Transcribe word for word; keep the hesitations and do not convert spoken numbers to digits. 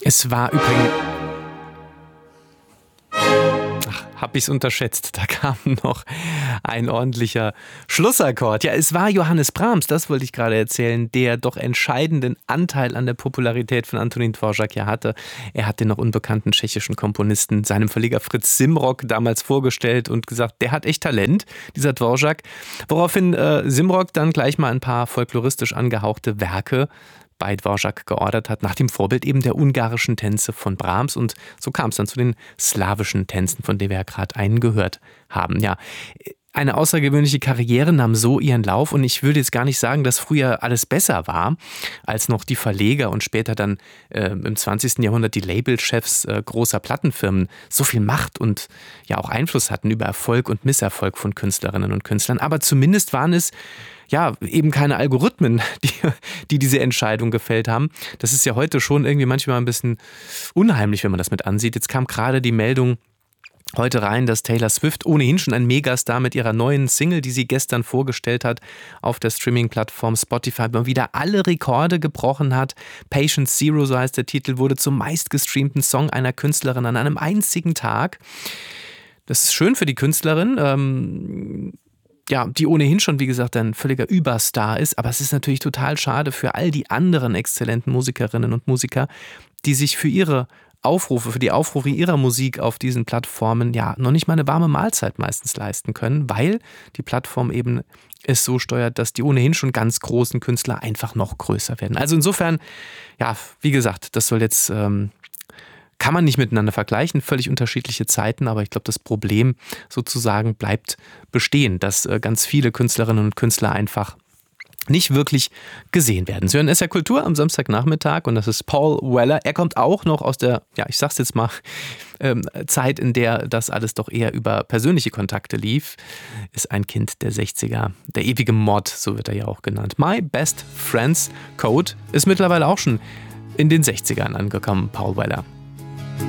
Es war übrigens... Habe ich es unterschätzt. Da kam noch ein ordentlicher Schlussakkord. Ja, es war Johannes Brahms, das wollte ich gerade erzählen, der doch entscheidenden Anteil an der Popularität von Antonín Dvořák ja hatte. Er hat den noch unbekannten tschechischen Komponisten seinem Verleger Fritz Simrock damals vorgestellt und gesagt, der hat echt Talent, dieser Dvořák. Woraufhin äh, Simrock dann gleich mal ein paar folkloristisch angehauchte Werke bei Dvořák geordert hat, nach dem Vorbild eben der ungarischen Tänze von Brahms. Und so kam es dann zu den slawischen Tänzen, von denen wir ja gerade einen gehört haben. Ja, eine außergewöhnliche Karriere nahm so ihren Lauf und ich würde jetzt gar nicht sagen, dass früher alles besser war, als noch die Verleger und später dann äh, im zwanzigsten Jahrhundert die Labelchefs äh, großer Plattenfirmen so viel Macht und ja auch Einfluss hatten über Erfolg und Misserfolg von Künstlerinnen und Künstlern. Aber zumindest waren es ja, eben keine Algorithmen, die, die diese Entscheidung gefällt haben. Das ist ja heute schon irgendwie manchmal ein bisschen unheimlich, wenn man das mit ansieht. Jetzt kam gerade die Meldung heute rein, dass Taylor Swift, ohnehin schon ein Megastar, mit ihrer neuen Single, die sie gestern vorgestellt hat, auf der Streaming-Plattform Spotify mal wieder alle Rekorde gebrochen hat. Patient Zero, so heißt der Titel, wurde zum meistgestreamten Song einer Künstlerin an einem einzigen Tag. Das ist schön für die Künstlerin, ähm, ja, die ohnehin schon, wie gesagt, ein völliger Überstar ist. Aber es ist natürlich total schade für all die anderen exzellenten Musikerinnen und Musiker, die sich für ihre Aufrufe, für die Aufrufe ihrer Musik auf diesen Plattformen ja noch nicht mal eine warme Mahlzeit meistens leisten können, weil die Plattform eben es so steuert, dass die ohnehin schon ganz großen Künstler einfach noch größer werden. Also insofern, ja, wie gesagt, das soll jetzt... Ähm, kann man nicht miteinander vergleichen, völlig unterschiedliche Zeiten, aber ich glaube, das Problem sozusagen bleibt bestehen, dass ganz viele Künstlerinnen und Künstler einfach nicht wirklich gesehen werden. Sie hören S R Kultur am Samstagnachmittag und das ist Paul Weller. Er kommt auch noch aus der, ja, ich sag's jetzt mal, ähm, Zeit, in der das alles doch eher über persönliche Kontakte lief. Ist ein Kind der sechziger, der ewige Mod, so wird er ja auch genannt. My Best Friends Code ist mittlerweile auch schon in den sechzigern angekommen, Paul Weller.